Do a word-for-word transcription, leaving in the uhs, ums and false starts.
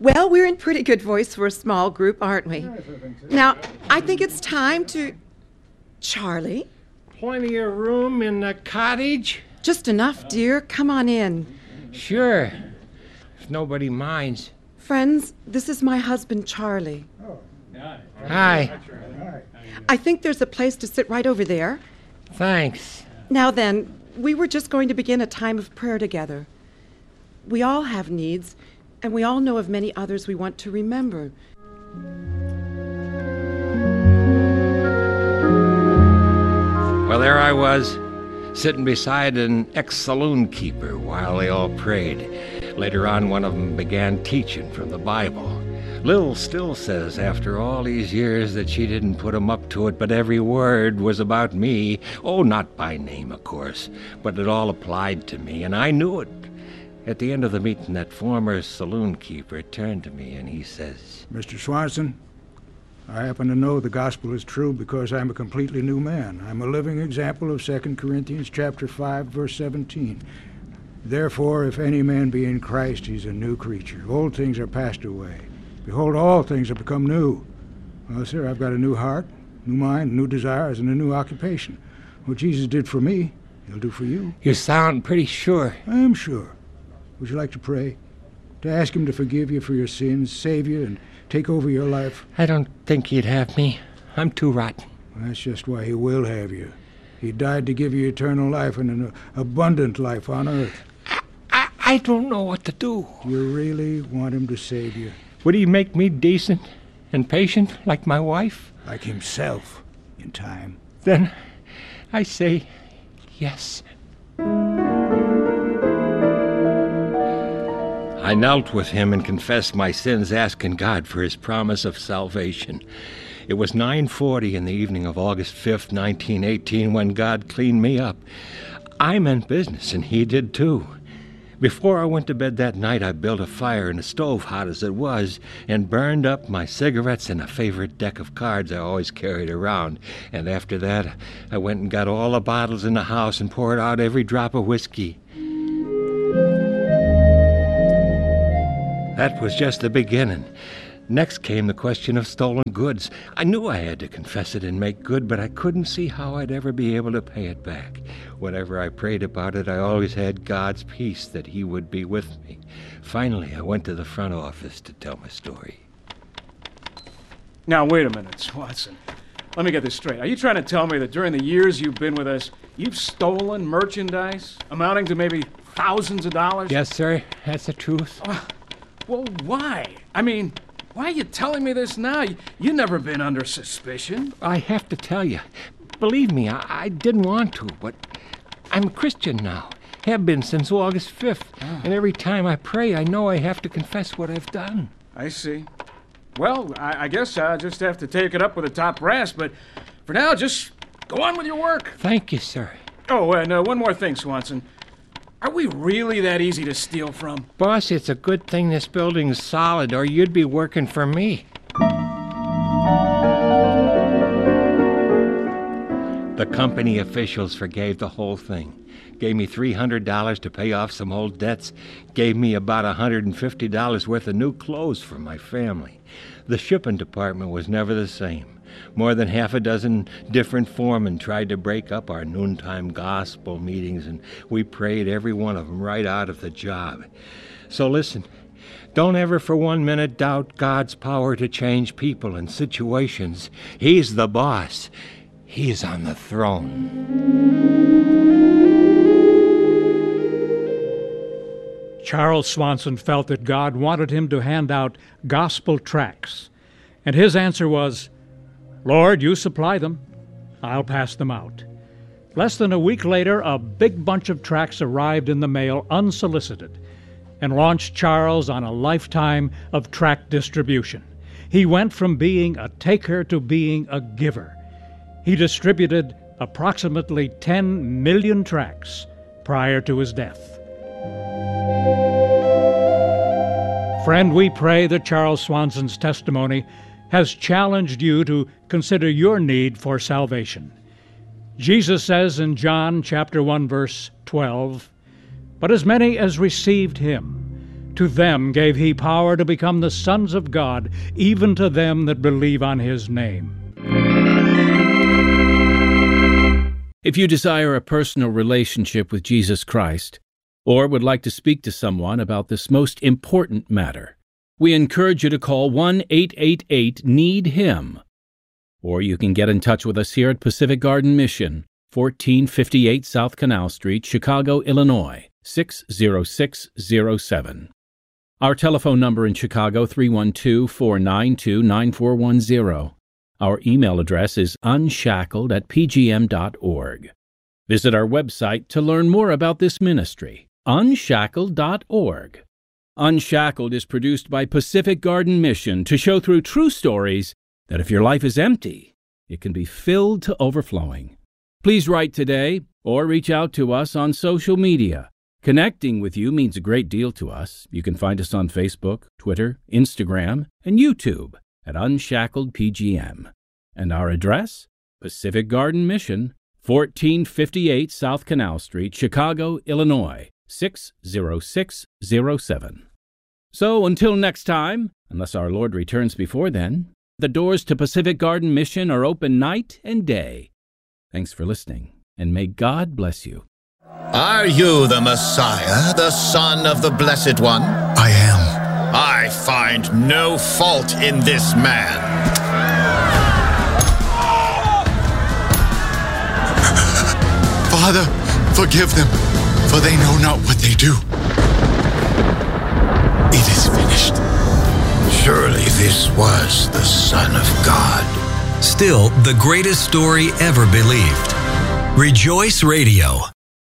Well, we're in pretty good voice for a small group, aren't we? Now, I think it's time to... Charlie? Plenty of room in the cottage? Just enough, dear. Come on in. Sure. If nobody minds. Friends, this is my husband, Charlie. Hi. I think there's a place to sit right over there. Thanks. Now then, we were just going to begin a time of prayer together. We all have needs, and we all know of many others we want to remember. Well, there I was, sitting beside an ex-saloon keeper while they all prayed. Later on, one of them began teaching from the Bible. Lil still says after all these years that she didn't put him up to it, but every word was about me. Oh, not by name, of course, but it all applied to me, and I knew it. At the end of the meeting, that former saloon keeper turned to me and he says, Mister Swanson, I happen to know the gospel is true because I'm a completely new man. I'm a living example of Second Corinthians chapter five, verse seventeen. Therefore, if any man be in Christ, he's a new creature. Old things are passed away. Behold, all things have become new. Well, sir, I've got a new heart, new mind, new desires, and a new occupation. What Jesus did for me, he'll do for you. You sound pretty sure. I'm sure. Would you like to pray? To ask him to forgive you for your sins, save you, and take over your life? I don't think he'd have me. I'm too rotten. Well, that's just why he will have you. He died to give you eternal life and an abundant life on earth. I, I, I don't know what to do. Do you really want him to save you? Would he make me decent and patient like my wife? Like himself, in time. Then I say yes. I knelt with him and confessed my sins, asking God for his promise of salvation. It was nine forty in the evening of August fifth, nineteen eighteen, when God cleaned me up. I meant business, and he did too. Before I went to bed that night, I built a fire in the stove, hot as it was, and burned up my cigarettes and a favorite deck of cards I always carried around. And after that, I went and got all the bottles in the house and poured out every drop of whiskey. That was just the beginning. Next came the question of stolen goods. I knew I had to confess it and make good, but I couldn't see how I'd ever be able to pay it back. Whenever I prayed about it, I always had God's peace that he would be with me. Finally, I went to the front office to tell my story. Now, wait a minute, Swanson. Let me get this straight. Are you trying to tell me that during the years you've been with us, you've stolen merchandise amounting to maybe thousands of dollars? Yes, sir. That's the truth. Uh, well, why? I mean... Why are you telling me this now? You've never been under suspicion. I have to tell you. Believe me, I, I didn't want to, but I'm a Christian now. Have been since August fifth. Oh. And every time I pray, I know I have to confess what I've done. I see. Well, I, I guess I'll just have to take it up with the top brass, but for now, just go on with your work. Thank you, sir. Oh, and uh, one more thing, Swanson. Are we really that easy to steal from? Boss, it's a good thing this building's solid, or you'd be working for me. The company officials forgave the whole thing. Gave me three hundred dollars to pay off some old debts. Gave me about one hundred fifty dollars worth of new clothes for my family. The shipping department was never the same. More than half a dozen different foremen tried to break up our noontime gospel meetings, and we prayed every one of them right out of the job. So listen, don't ever for one minute doubt God's power to change people and situations. He's the boss. He's on the throne. Charles Swanson felt that God wanted him to hand out gospel tracts, and his answer was, Lord, you supply them. I'll pass them out. Less than a week later, a big bunch of tracts arrived in the mail unsolicited and launched Charles on a lifetime of tract distribution. He went from being a taker to being a giver. He distributed approximately ten million tracts prior to his death. Friend, we pray that Charles Swanson's testimony has challenged you to consider your need for salvation. Jesus says in John chapter one, verse twelve, But as many as received him, To them gave he power to become the sons of God, even to them that believe on his name. If you desire a personal relationship with Jesus Christ, or would like to speak to someone about this most important matter, we encourage you to call one eight eight eight need him. Or you can get in touch with us here at Pacific Garden Mission, fourteen fifty-eight South Canal Street, Chicago, Illinois, six zero six zero seven. Our telephone number in Chicago, three one two, four nine two, nine four one zero. Our email address is unshackled at p g m dot org. Visit our website to learn more about this ministry, unshackled dot org. Unshackled is produced by Pacific Garden Mission to show through true stories that if your life is empty, it can be filled to overflowing. Please write today or reach out to us on social media. Connecting with you means a great deal to us. You can find us on Facebook, Twitter, Instagram, and YouTube at Unshackled P G M. And our address? Pacific Garden Mission, fourteen fifty-eight South Canal Street, Chicago, Illinois, six zero six zero seven. So until next time, unless our Lord returns before then, the doors to Pacific Garden Mission are open night and day. Thanks for listening, and may God bless you. Are you the Messiah, the Son of the Blessed One? I am. I find no fault in this man. Father, forgive them, for they know not what they do. It is finished. Surely this was the Son of God. Still, the greatest story ever believed. Rejoice Radio.